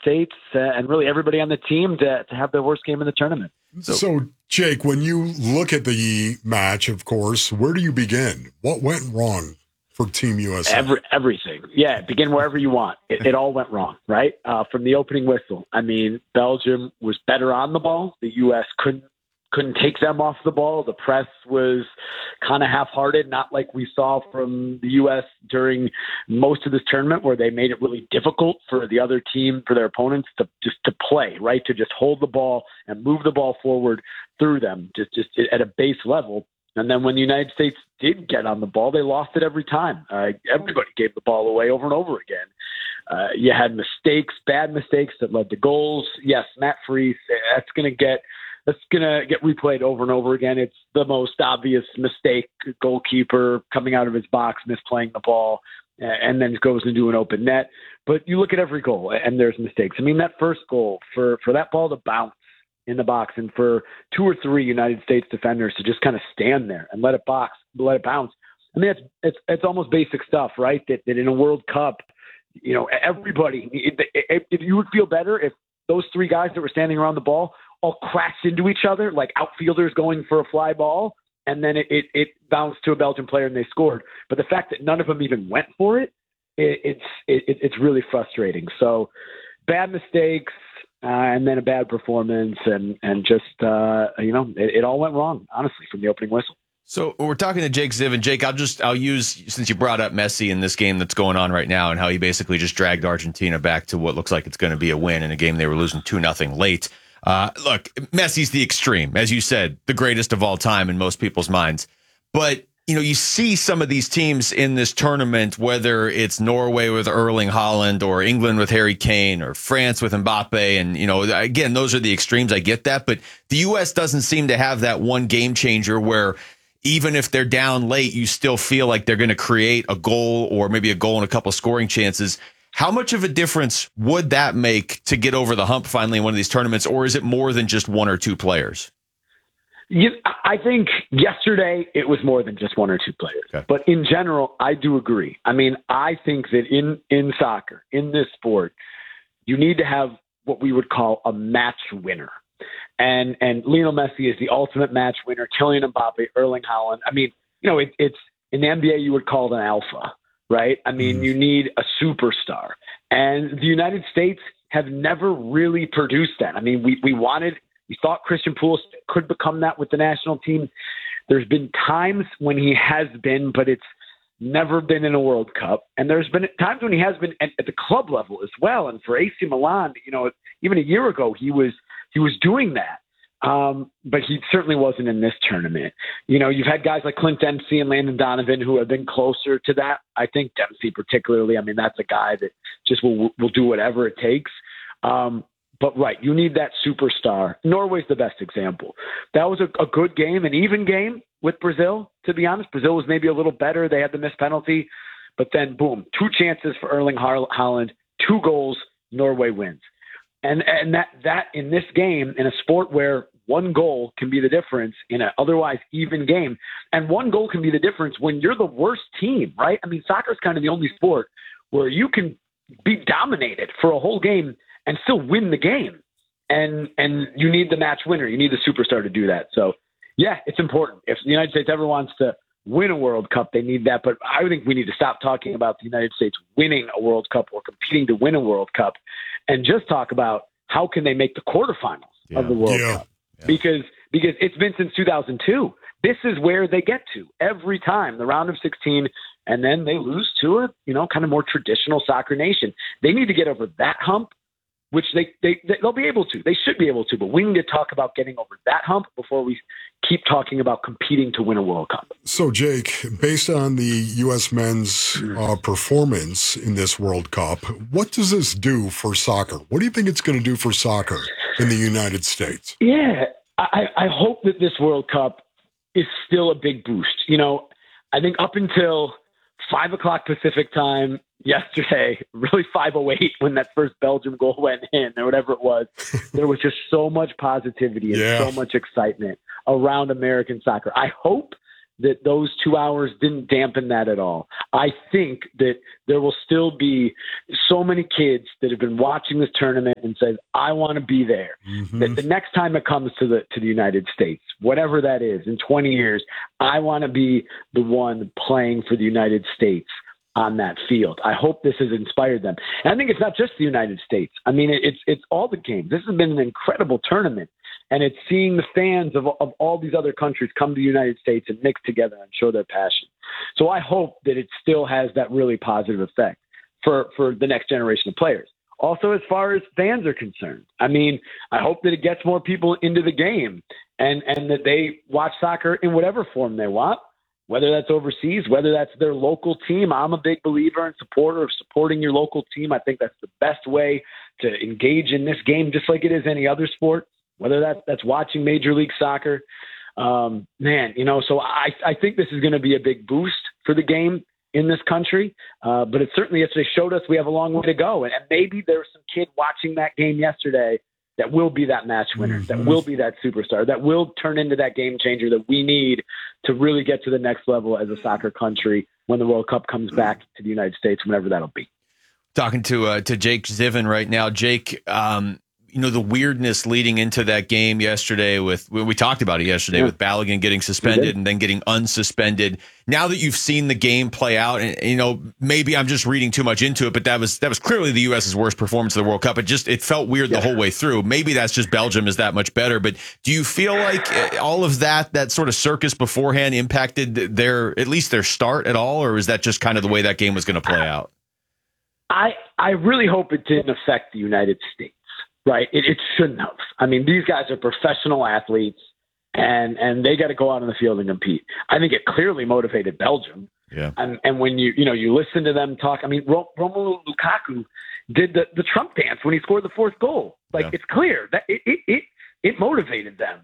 States and really everybody on the team to have their worst game in the tournament. So, Jake, when you look at the match, of course, where do you begin? What went wrong for Team USA? Everything. Yeah, begin wherever you want. It all went wrong, right? From the opening whistle. I mean, Belgium was better on the ball. The U.S. couldn't take them off the ball. The press was kind of half-hearted, not like we saw from the U.S. during most of this tournament, where they made it really difficult for the other team, for their opponents to play, right? To just hold the ball and move the ball forward through them, just at a base level. And then when the United States did get on the ball, they lost it every time. Everybody gave the ball away over and over again. You had mistakes, bad mistakes that led to goals. Yes, Matt Freese, that's going to get replayed over and over again. It's the most obvious mistake, goalkeeper coming out of his box, misplaying the ball, and then goes into an open net. But you look at every goal, and there's mistakes. I mean, that first goal, for that ball to bounce in the box and for 2 or 3 United States defenders to just kind of stand there and let it bounce. I mean, it's almost basic stuff, right? That in a World Cup, everybody, if you would feel better if those 3 guys that were standing around the ball all crashed into each other, like outfielders going for a fly ball, and then it bounced to a Belgian player and they scored. But the fact that none of them even went for it, it's really frustrating. So bad mistakes, and then a bad performance, and just it all went wrong, honestly, from the opening whistle. So we're talking to Jake Ziv, and Jake, I'll use, since you brought up Messi in this game that's going on right now and how he basically just dragged Argentina back to what looks like it's going to be a win in a game they were losing 2-0 late. Look, Messi's the extreme, as you said, the greatest of all time in most people's minds. But you see some of these teams in this tournament, whether it's Norway with Erling Haaland or England with Harry Kane or France with Mbappe. And, again, those are the extremes. I get that. But the U.S. doesn't seem to have that one game changer where even if they're down late, you still feel like they're going to create a goal or maybe a goal and a couple scoring chances. How much of a difference would that make to get over the hump finally in one of these tournaments? Or is it more than just 1 or 2 players? I think yesterday it was more than just 1 or 2 players. Okay. But in general, I do agree. I mean, I think that in soccer, in this sport, you need to have what we would call a match winner. And Lionel Messi is the ultimate match winner. Kylian Mbappe, Erling Haaland. I mean, it's in the NBA you would call it an alpha, right? I mean, you need a superstar. And the United States have never really produced that. I mean, we thought Christian Pulisic could become that with the national team. There's been times when he has been, but it's never been in a World Cup. And there's been times when he has been at the club level as well. And for AC Milan, even a year ago, he was doing that. But he certainly wasn't in this tournament. You've had guys like Clint Dempsey and Landon Donovan who have been closer to that. I think Dempsey particularly, I mean, that's a guy that just will do whatever it takes. But right, you need that superstar. Norway's the best example. That was a good game, an even game with Brazil, to be honest. Brazil was maybe a little better. They had the missed penalty. But then, boom, 2 chances for Erling Haaland, 2 goals, Norway wins. And that in this game, in a sport where 1 goal can be the difference in an otherwise even game, and 1 goal can be the difference when you're the worst team, right? I mean, soccer is kind of the only sport where you can be dominated for a whole game and still win the game. And you need the match winner. You need the superstar to do that. So, yeah, it's important. If the United States ever wants to win a World Cup, they need that. But I think we need to stop talking about the United States winning a World Cup or competing to win a World Cup and just talk about how can they make the quarterfinals of the World Cup. Yeah. Because it's been since 2002. This is where they get to every time, the round of 16, and then they lose to a, kind of more traditional soccer nation. They need to get over that hump, which they'll be able to. They should be able to, but we need to talk about getting over that hump before we keep talking about competing to win a World Cup. So, Jake, based on the U.S. men's performance in this World Cup, what does this do for soccer? What do you think it's going to do for soccer in the United States? Yeah, I hope that this World Cup is still a big boost. I think up until 5 o'clock Pacific time yesterday, really 5:08 when that first Belgium goal went in or whatever it was, there was just so much positivity and so much excitement around American soccer. I hope that those 2 hours didn't dampen that at all. I think that there will still be so many kids that have been watching this tournament and said, I want to be there. Mm-hmm. That the next time it comes to the United States, whatever that is, in 20 years, I want to be the one playing for the United States on that field. I hope this has inspired them. And I think it's not just the United States. I mean, it's all the games. This has been an incredible tournament. And it's seeing the fans of all these other countries come to the United States and mix together and show their passion. So I hope that it still has that really positive effect for the next generation of players. Also, as far as fans are concerned, I mean, I hope that it gets more people into the game and that they watch soccer in whatever form they want, whether that's overseas, whether that's their local team. I'm a big believer and supporter of supporting your local team. I think that's the best way to engage in this game, just like it is any other sport. Whether that's watching Major League Soccer, so I think this is going to be a big boost for the game in this country. But it certainly, as they showed us, we have a long way to go. And maybe there was some kid watching that game yesterday that will be that match winner, that will be that superstar, that will turn into that game changer that we need to really get to the next level as a soccer country when the World Cup comes back to the United States, whenever that'll be. Talking to Jake Ziven right now. Jake, the weirdness leading into that game yesterday we talked about it yesterday with Balogun getting suspended and then getting unsuspended. Now that you've seen the game play out, and maybe I'm just reading too much into it, but that was clearly the U.S.'s worst performance of the World Cup. It felt weird the whole way through. Maybe that's just Belgium is that much better, but do you feel like all of that sort of circus beforehand impacted at least their start at all, or is that just kind of the way that game was going to play out? I really hope it didn't affect the United States. Right. It shouldn't have. I mean, these guys are professional athletes and they got to go out on the field and compete. I think it clearly motivated Belgium. Yeah. And when you listen to them talk, I mean, Romelu Lukaku did the Trump dance when he scored the fourth goal. Like, it's clear that it motivated them.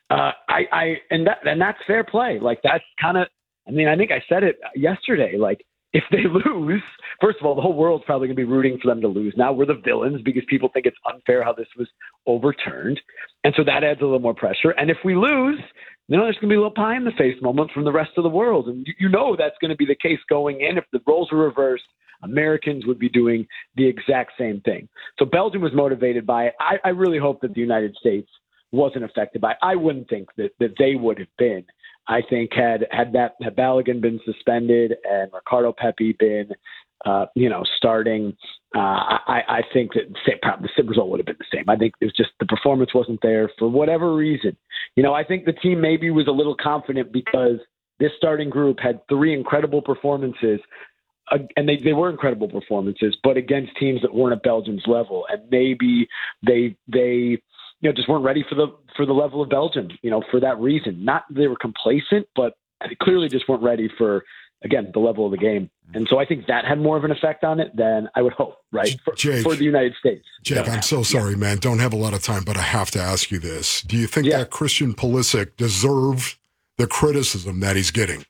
And that's fair play. Like, that's kind of, I mean, I think I said it yesterday, like, if they lose, first of all, the whole world's probably going to be rooting for them to lose. Now we're the villains because people think it's unfair how this was overturned. And so that adds a little more pressure. And if we lose, there's going to be a little pie in the face moment from the rest of the world. And that's going to be the case going in. If the roles were reversed, Americans would be doing the exact same thing. So Belgium was motivated by it. I really hope that the United States wasn't affected by it. I wouldn't think that they would have been. I think had Balogun been suspended and Ricardo Pepi been, starting, I think that the result would have been the same. I think it was just the performance wasn't there for whatever reason. I think the team maybe was a little confident because this starting group had three incredible performances, and they were incredible performances, but against teams that weren't at Belgium's level, and maybe they just weren't ready for the level of Belgium, for that reason. Not that they were complacent, but they clearly just weren't ready for, again, the level of the game. And so I think that had more of an effect on it than I would hope, right, for the United States. Jake, I'm so sorry, man. Don't have a lot of time, but I have to ask you this. Do you think that Christian Pulisic deserves the criticism that he's getting?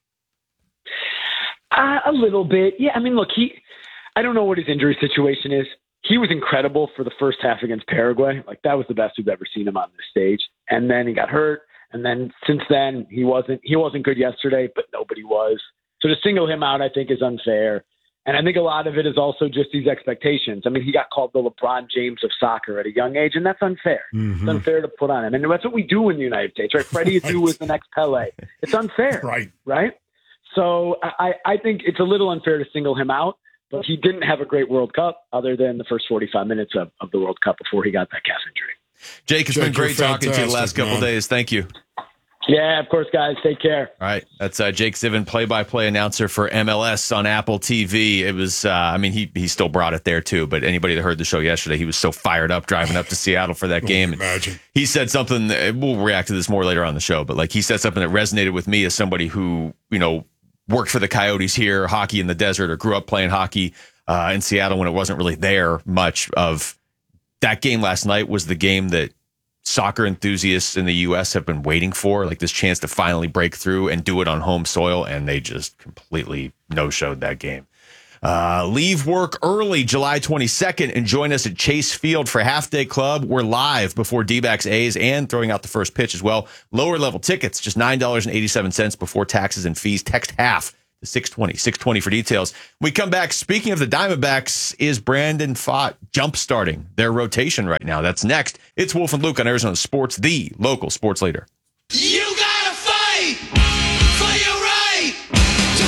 A little bit. Yeah, I mean, look, I don't know what his injury situation is. He was incredible for the first half against Paraguay. Like, that was the best we've ever seen him on this stage. And then he got hurt. And then since then, he wasn't good yesterday, but nobody was. So to single him out, I think, is unfair. And I think a lot of it is also just these expectations. I mean, he got called the LeBron James of soccer at a young age, and that's unfair. Mm-hmm. It's unfair to put on him. And that's what we do in the United States, right? Freddie Adu is the next Pele. It's unfair. Right? So I think it's a little unfair to single him out. But he didn't have a great World Cup other than the first 45 minutes of the World Cup before he got that calf injury. Jake, it's been great talking to you the last couple of days. Thank you. Yeah, of course, guys. Take care. All right. That's Jake Ziven, play-by-play announcer for MLS on Apple TV. It was, he still brought it there too, but anybody that heard the show yesterday, he was so fired up driving up to Seattle for that game. Imagine. He said something, we'll react to this more later on the show, but he said something that resonated with me as somebody who, worked for the Coyotes here, hockey in the desert, or grew up playing hockey in Seattle when it wasn't really there much of. That game last night was the game that soccer enthusiasts in the U.S. have been waiting for, like this chance to finally break through and do it on home soil, and they just completely no-showed that game. Leave work early July 22nd and join us at Chase Field for Half Day Club. We're live before D-backs A's and throwing out the first pitch as well. Lower level tickets, just $9.87 before taxes and fees. Text half to 620 for details. When we come back, speaking of the Diamondbacks, is Brandon Pfaadt jump-starting their rotation right now? That's next. It's Wolf and Luke on Arizona Sports, the local sports leader. You gotta fight for your right to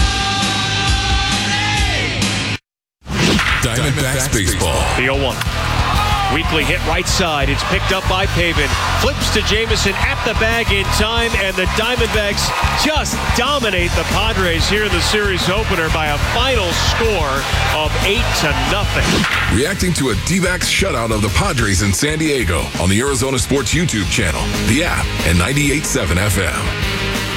party! Diamondbacks baseball. The 0-1. Weekly hit right side. It's picked up by Pavin. Flips to Jameson at the bag in time, and the Diamondbacks just dominate the Padres here in the series opener by a final score of 8-0. Reacting to a D-backs shutout of the Padres in San Diego on the Arizona Sports YouTube channel, the app, and 98.7 FM.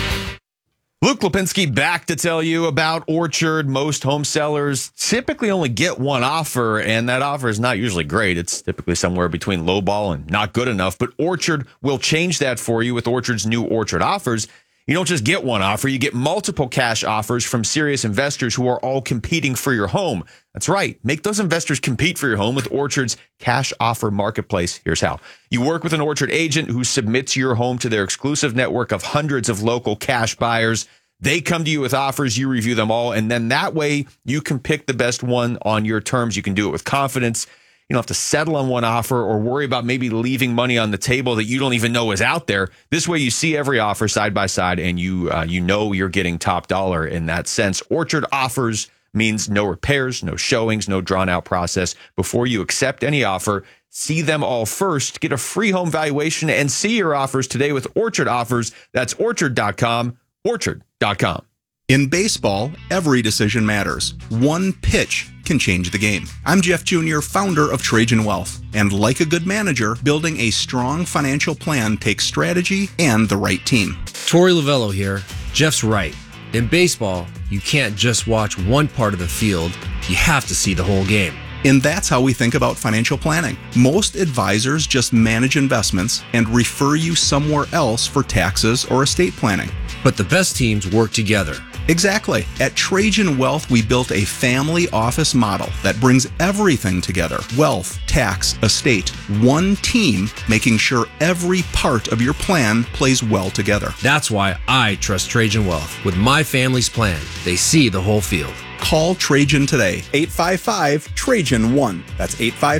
Luke Lipinski back to tell you about Orchard. Most home sellers typically only get one offer, and that offer is not usually great. It's typically somewhere between lowball and not good enough, but Orchard will change that for you with Orchard's new Orchard offers. You don't just get one offer, you get multiple cash offers from serious investors who are all competing for your home. That's right. Make those investors compete for your home with Orchard's cash offer marketplace. Here's how. You work with an Orchard agent who submits your home to their exclusive network of hundreds of local cash buyers. They come to you with offers, you review them all, and then that way you can pick the best one on your terms. You can do it with confidence. You don't have to settle on one offer or worry about maybe leaving money on the table that you don't even know is out there. This way you see every offer side by side and you know you're getting top dollar in that sense. Orchard offers means no repairs, no showings, no drawn out process. Before you accept any offer, see them all first. Get a free home valuation and see your offers today with Orchard offers. That's orchard.com, orchard.com. In baseball, every decision matters. One pitch can change the game. I'm Jeff Jr., founder of Trajan Wealth. And like a good manager, building a strong financial plan takes strategy and the right team. Torey Lavello here. Jeff's right. In baseball, you can't just watch one part of the field. You have to see the whole game. And that's how we think about financial planning. Most advisors just manage investments and refer you somewhere else for taxes or estate planning. But the best teams work together. Exactly. At Trajan Wealth, we built a family office model that brings everything together. Wealth, tax, estate. One team making sure every part of your plan plays well together. That's why I trust Trajan Wealth. With my family's plan, they see the whole field. Call Trajan today. 855-TRAJAN-1. That's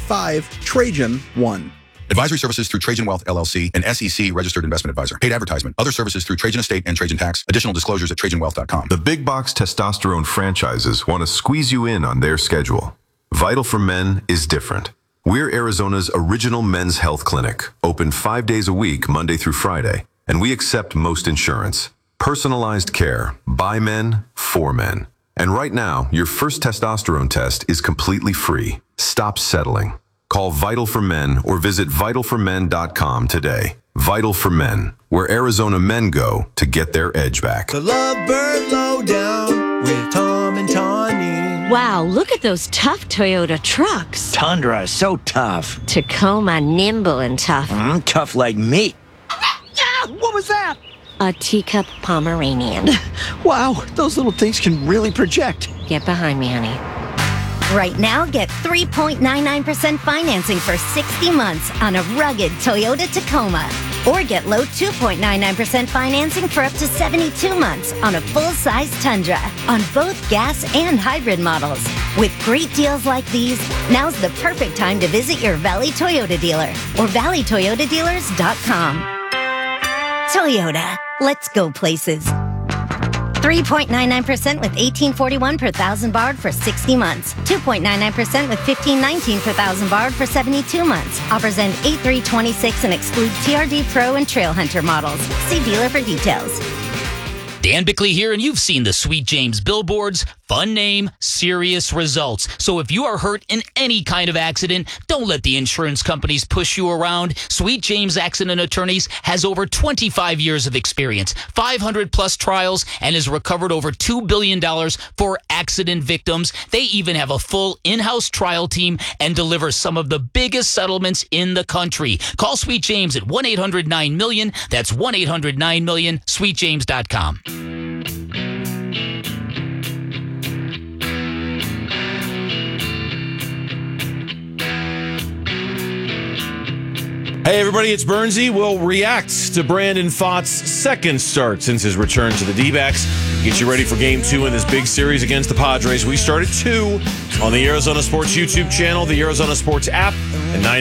855-TRAJAN-1. Advisory services through Trajan Wealth, LLC, an SEC registered investment advisor. Paid advertisement. Other services through Trajan Estate and Trajan Tax. Additional disclosures at TrajanWealth.com. The big box testosterone franchises want to squeeze you in on their schedule. Vital for Men is different. We're Arizona's original men's health clinic, open 5 days a week, Monday through Friday, and we accept most insurance. Personalized care, by men, for men. And right now, your first testosterone test is completely free. Stop settling. Call Vital for Men or visit vitalformen.com today. Vital for Men, where Arizona men go to get their edge back. The Lovebird Lowdown with Tom and Tawny. Wow, look at those tough Toyota trucks. Tundra is so tough. Tacoma, nimble and tough. Tough like me. What was that? A teacup Pomeranian. Wow, those little things can really project. Get behind me, honey. Right now, get 3.99% financing for 60 months on a rugged Toyota Tacoma. Or get low 2.99% financing for up to 72 months on a full-size Tundra on both gas and hybrid models. With great deals like these, now's the perfect time to visit your Valley Toyota dealer or valleytoyotadealers.com. Toyota, let's go places. 3.99% with $18.41 per thousand barred for 60 months. 2.99% with $15.19 per thousand barred for 72 months. Offers end 8/3/26 and exclude TRD Pro and Trail Hunter models. See dealer for details. Dan Bickley here, and you've seen the Sweet James billboards. Fun name, serious results. So if you are hurt in any kind of accident, don't let the insurance companies push you around. Sweet James Accident Attorneys has over 25 years of experience, 500 plus trials, and has recovered over $2 billion for accident victims. They even have a full in-house trial team and deliver some of the biggest settlements in the country. Call Sweet James at 1-800-9-MILLION. That's 1-800-9-MILLION, sweetjames.com. Hey, everybody, it's Bernsey. We'll react to Brandon Pfaadt's second start since his return to the D-backs. Get you ready for Game 2 in this big series against the Padres. We start at 2 on the Arizona Sports YouTube channel, the Arizona Sports app, and 9